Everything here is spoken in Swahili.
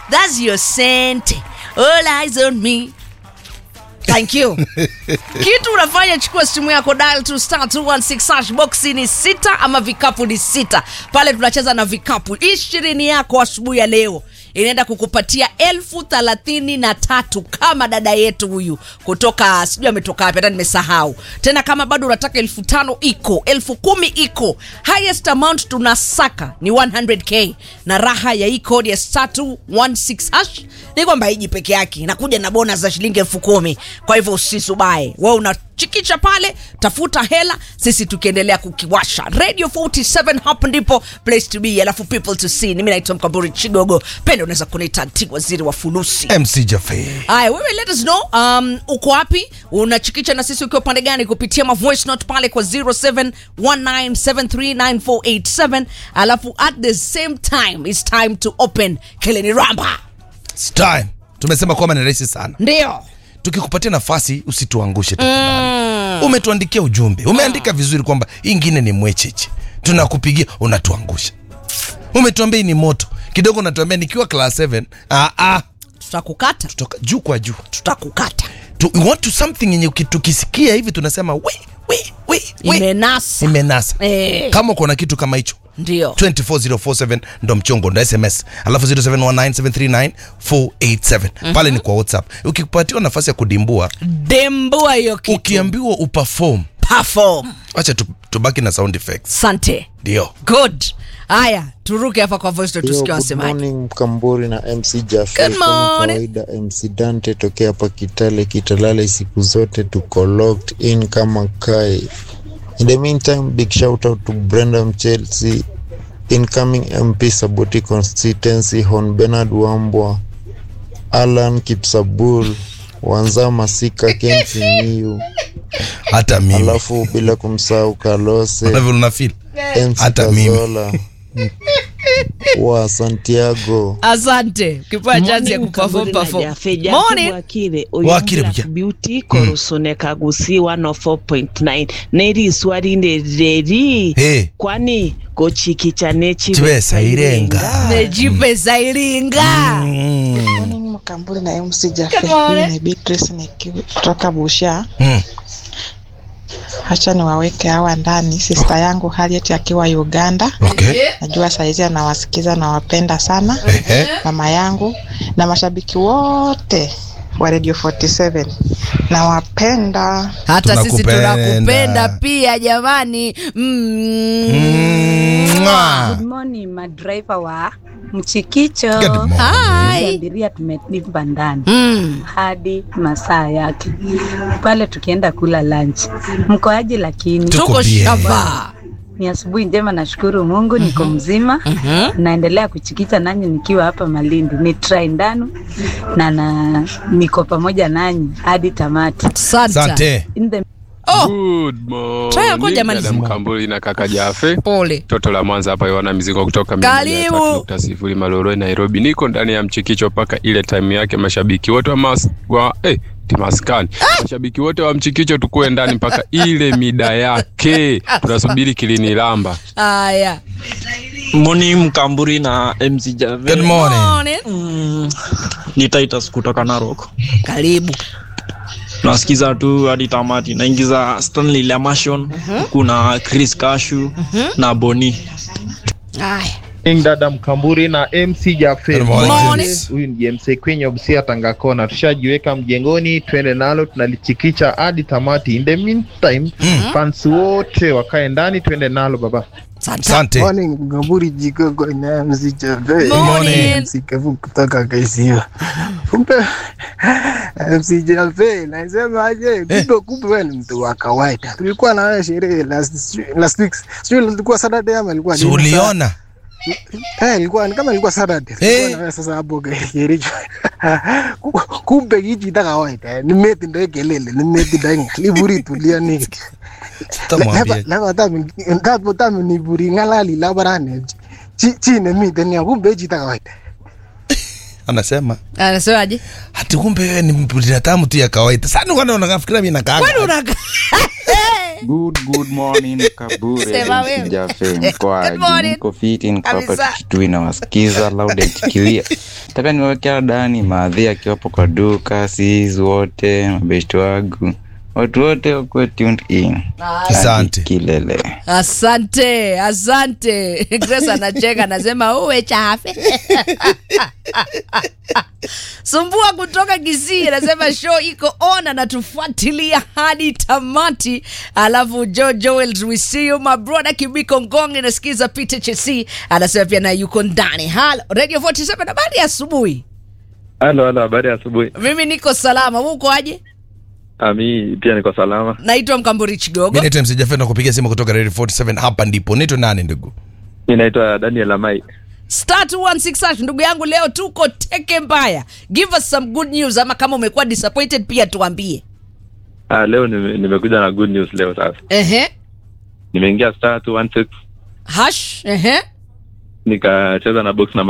That's your scent. All eyes on me. Thank you. Kitu unafanya, chukua simu yako, dial to star 216 boxi ni 6 ama vikapu ni 6. Pale tunacheza na vikapu. 20 yako asubuhi ya leo inaenda kukupatia 33,000 kama dada yetu huyu kutoka sijui ametoka wapi, hata nimesahau. Tena kama bado unataka 5,000 iko, 10,000 iko. Highest amount tunasaka ni 100k. Na raha ya hii code ya star 216 ni kwamba hiji peke yake inakuja na bonus za shilingi 10,000. Kwa hivyo usisubae. Wewe unachikicha pale, tafuta hela, sisi tukiendelea kukiwasha. Radio 47 hapo ndipo place to be, alafu people to see. Mimi naitwa Mkamburi Chigogo. Pendo unaweza kuniita waziri wa fulusi. MC Jaffe. Haya, wewe let us know uko wapi? Unachikicha na sisi ukiwa pande gani kupitia ma voice note pale kwa 0719739487. Alafu at the same time it's time to open Keleni Ramba. It's time. Tumesema kwamba ni rahisi sana. Ndio. Tukikupatia nafasi usituangushe tafadhali. Umetuandikia ujumbe. Umeandika vizuri kwamba ingine ni mwecheche. Tunakupigia unatuangusha. Umetuambia ni moto. Kidogo unatuambia nikiwa class 7. Tutakukata. Tutoka juu kwa juu. Tutakukata. We want to something yenye tukisikia hivi tunasema we. Imenasa. Kama uko na kitu kama hicho. Ndio. 24047 ndo mchongo, ndo SMS. Alafu 0719739487. Pale ni kwa WhatsApp. Ukipatiwa nafasi ya kudimbua, dembua hiyo kitu. Ukiambiwa uperform. Acha tubaki na sound effects. Sante. Ndio. Good. Haya, turuke hapa kwa voice tusikie wasemaje. Good morning Mkamburi na MC Jaffe. Good morning. Kawaida MC Dante tokea hapa Kitalale siku zote tuko locked in kama kai. In the meantime, big shout out to Brenda Chelsea, incoming MP Saboti constituency, Hon Bernard Wambwa, Alan Kipsabul, Wanza Masika, Kensi Miu. Hata mimi. Alafu bila kumsahau Kalose. Unavyo unafeel? Hata mimi. Wa Santiago. Asante. Kipa chance ya kuperform. Morning. Wakire beauty korosone kagusi 104.9. Neri swari nderi. Kwani gochikicha nechi Tibesa irenga. Nejipesa iringa. Mkamburi na MC Jaffe. Ni Beatrice kutoka Busia. Acha niwaweke hawa ndani. Sister yangu Harriet akiwa Uganda. Okay. Najua saizi anawasikiza na wapenda sana. Mama yangu na mashabiki wote wa Radio 47 na wapenda. Hata sisi tunakupenda pia jamani. Good morning my driver wa Mchikicho. Hi. Abiria tumelipa ndani hadi masaa yake pale tukienda kula lunch. Mko aje? Lakini tuko shamba. Ni asubuhi njema, nashukuru Mungu niko mzima. Naendelea kuchikicha nanyi nikiwa hapa Malindi. Ni try ndanu na niko pamoja nanyi hadi tamati. Asante. Good morning. Dada Mkamburi na kaka Jaffe. Pole. Toto la Mwanza hapa Yohana Mizigo kutoka 3.0 Maloroi Nairobi. Niko ndani ya Mchikicho paka ile time yake. Mashabiki wote wa Timaskani. Mashabiki wote wa Mchikicho tukue ndani mpaka ile mida yake. Tunasubiri Keleni Ramba. Haya. Morning Mkamburi na MC Jaffe. Good morning. Ni Titus kutoka Narok. Karibu. Nasikiza tu hadi tamati. Naingiza Stanley Lamashon, kuna Chris Kashu na Boni. Haya. Dada Mkamburi na MC Jaffe. Huyu ni MC kwenye Busia Tangakona. Tushajiweka mjengoni, twende nalo tunalichikicha hadi tamati. In the meantime, fans wote wakae ndani, twende nalo baba. Asante. Morning Mkamburi Chigogo na MC Jaffe. Morning. MC Kavu kutoka Kaisia. Kumbe MC Jaffe nasema aje kumbe wewe ni mtu wa kawaida. Tulikuwa na wewe sherehe last week. Sio ilikuwa Saturday ama ilikuwa nini? Uliona? Ilikuwa kama ilikuwa Saturday. Tulikuwa na wewe sasa hapo Kericho. Kumbe hiji taka kawaida. Nimeti ndio kelele, nimeti ndio liburi tulia niki. Lava tamu ni buri ngalali labarane. Chine mimi ya kumbe hiji taka kawaida. Anasemaje? Hati kumbe wewe ni mburi tamu tu ya kawaida. Sana unafikira mimi nakaa. Kwani unakaa? Good morning Kabure. Sema wewe. Sijafe kwa Good morning. niko fit in Kabisa. hapa kitu inawasikiza loud and clear. Taka niwekea Dani Madhi akiwapo kwa duka, sisi wote mabeshte wangu. Watu wote wako tuned in. Asante. Kilele. Asante. Grace anacheka anasema uwe chafe. Sumbua kutoka Kisii anasema show iko on na tufuatilia hadi tamati. Alafu Joel we see you my brother Kibiko Ngonge nasikiza Peter Chesi anasema pia na yuko ndani. Hello Radio 47 habari ya asubuhi. Hello habari ya asubuhi. Mimi niko salama. Wewe uko aje? Mimi pia niko salama. Naitwa Mkamburi Chigogo. Mimi naitwa MC Jaffe na kupigia simu kutoka Radio 47 hapa ndipo. Naitwa nani ndugu? Mimi naitwa Daniel Amai. Star 216 ndugu yangu leo tuko teke mbaya. Give us some good news ama kama umekuwa disappointed pia tuambie. Leo nimekuja na good news leo sasa. Nimeingia star 216 hash. Nikacheza na box number